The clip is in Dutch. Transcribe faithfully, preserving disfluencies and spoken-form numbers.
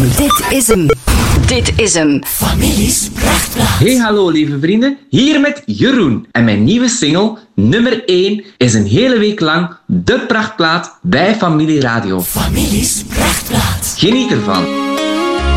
Dit is hem. Dit is hem. Families Prachtplaat. Hey, hallo lieve vrienden. Hier met Jeroen. En mijn nieuwe single, nummer één, is een hele week lang de prachtplaat bij Familie Radio. Families Prachtplaat. Geniet ervan.